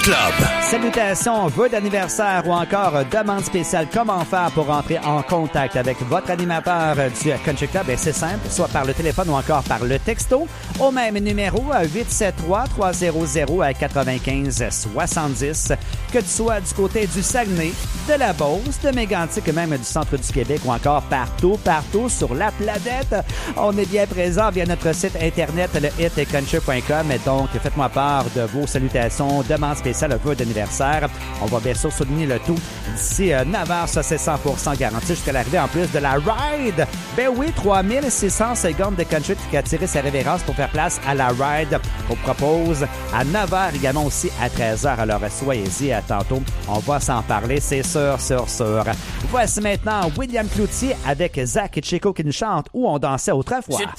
Club. Salutations, vœux d'anniversaire ou encore demande spéciale. Comment faire pour entrer en contact avec votre animateur du Country Club? Bien, c'est simple, soit par le téléphone ou encore par le texto au même numéro 873-300-9570. Que tu sois du côté du Saguenay, de la Beauce, de Mégantic, même du centre du Québec ou encore partout sur la planète. On est bien présent via notre site internet, le hitcountry.com. Donc, faites-moi part de vos salutations, demandes spéciales, vœux d'anniversaire. On va bien sûr souligner le tout d'ici 9h, ça c'est 100% garanti jusqu'à l'arrivée en plus de la ride. Ben oui, 3600 secondes de country qui a tiré sa révérence pour faire place à la ride qu'on propose à 9h, également aussi à 13h. Alors soyez-y, à tantôt, on va s'en parler, c'est sûr. Voici maintenant William Cloutier avec Zach et Chico qui nous chantent Où on dansait autrefois.